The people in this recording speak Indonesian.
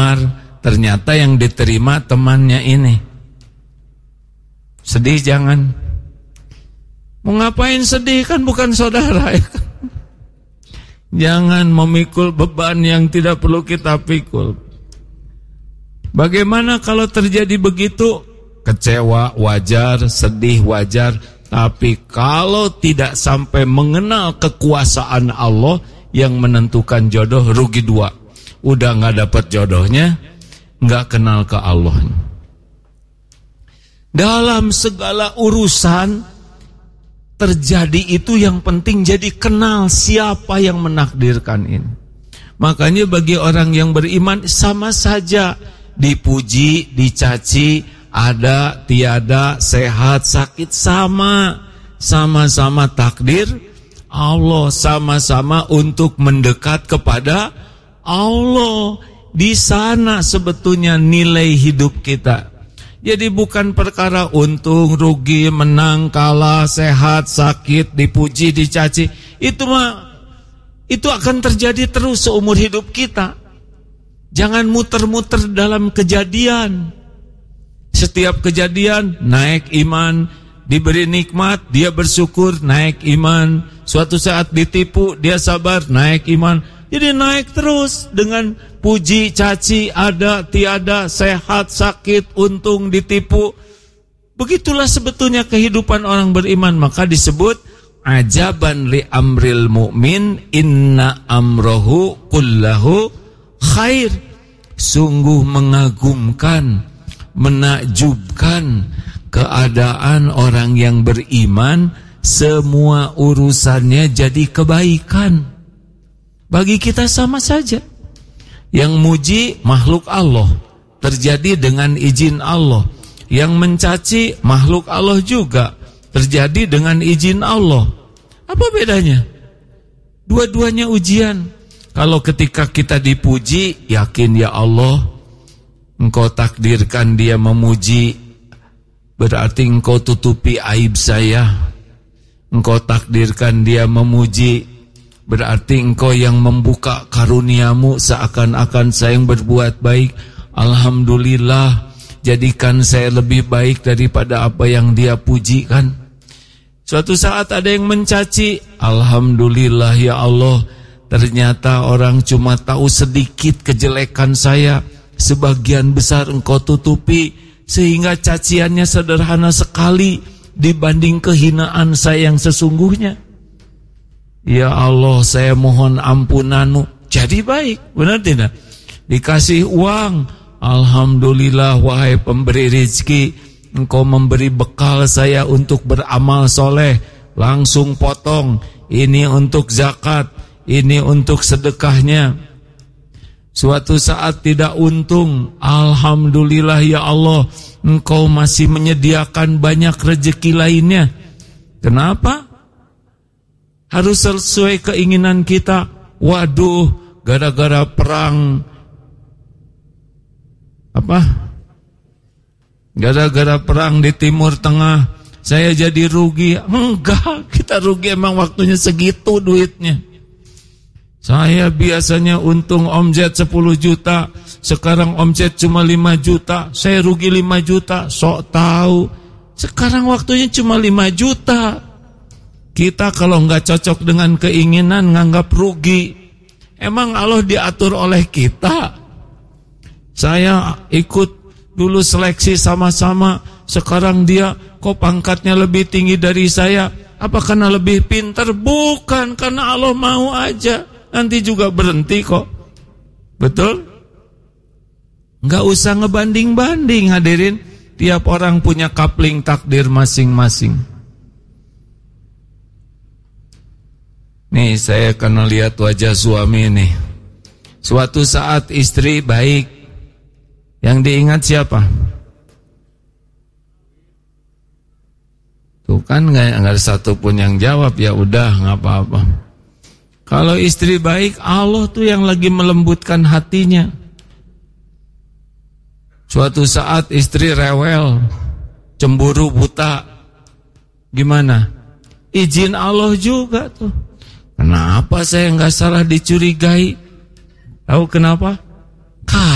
ngelamar, ternyata yang diterima temannya ini. Sedih jangan. Mau ngapain sedih, kan bukan saudara ya kan? Jangan memikul beban yang tidak perlu kita pikul. Bagaimana kalau terjadi begitu? Kecewa wajar, sedih wajar. Tapi kalau tidak sampai mengenal kekuasaan Allah yang menentukan jodoh, rugi dua. Udah gak dapat jodohnya, gak kenal ke Allah. Dalam segala urusan terjadi itu, yang penting jadi kenal siapa yang menakdirkan ini. Makanya bagi orang yang beriman sama saja, dipuji, dicaci, ada, tiada, sehat, sakit, sama-sama takdir Allah, sama-sama untuk mendekat kepada Allah. Di sana sebetulnya nilai hidup kita. Jadi bukan perkara untung, rugi, menang, kalah, sehat, sakit, dipuji, dicaci. Itu akan terjadi terus seumur hidup kita. Jangan muter-muter dalam kejadian. Setiap kejadian naik iman, diberi nikmat, dia bersyukur, naik iman. Suatu saat ditipu, dia sabar, naik iman. Jadi naik terus dengan puji, caci, ada, tiada, sehat, sakit, untung, ditipu. Begitulah sebetulnya kehidupan orang beriman. Maka disebut ajaban li amril mu'min, inna amrohu kullahu khair. Sungguh mengagumkan, menakjubkan keadaan orang yang beriman, semua urusannya jadi kebaikan. Bagi kita sama saja. Yang muji makhluk Allah, terjadi dengan izin Allah. Yang mencaci makhluk Allah juga, terjadi dengan izin Allah. Apa bedanya? Dua-duanya ujian. Kalau ketika kita dipuji, yakin ya Allah, Engkau takdirkan dia memuji, berarti Engkau tutupi aib saya. Engkau takdirkan dia memuji, berarti Engkau yang membuka karuniamu, seakan-akan saya yang berbuat baik. Alhamdulillah, jadikan saya lebih baik daripada apa yang dia pujikan. Suatu saat ada yang mencaci, alhamdulillah ya Allah, ternyata orang cuma tahu sedikit kejelekan saya, sebagian besar Engkau tutupi, sehingga caciannya sederhana sekali dibanding kehinaan saya yang sesungguhnya. Ya Allah, saya mohon ampunanmu, jadi baik. Benar tidak? Dikasih uang, alhamdulillah wahai pemberi rezeki, Engkau memberi bekal saya untuk beramal soleh. Langsung potong, ini untuk zakat, ini untuk sedekahnya. Suatu saat tidak untung, alhamdulillah ya Allah, Engkau masih menyediakan banyak rezeki lainnya. Kenapa? Harus sesuai keinginan kita. Waduh, gara-gara perang gara-gara perang di Timur Tengah saya jadi rugi. Enggak, kita rugi emang waktunya segitu duitnya. Saya biasanya untung omset 10 juta, sekarang omset cuma 5 juta, saya rugi 5 juta, sok tahu. Sekarang waktunya cuma 5 juta. Kita kalau nggak cocok dengan keinginan nganggap rugi. Emang Allah diatur oleh kita? Saya ikut dulu seleksi sama-sama, sekarang dia kok pangkatnya lebih tinggi dari saya. Apa karena lebih pintar? Bukan, karena Allah mau aja. Nanti juga berhenti kok. Betul? Nggak usah ngebanding-banding hadirin. Tiap orang punya kapling takdir masing-masing. Nih saya kena lihat wajah suami nih. Suatu saat istri baik, yang diingat siapa? Tuh kan nggak ada satupun yang jawab. Ya udah nggak apa-apa. Kalau istri baik, Allah tuh yang lagi melembutkan hatinya. Suatu saat istri rewel, cemburu, buta, gimana? Izin Allah juga tuh. Kenapa saya nggak salah dicurigai? Tahu kenapa?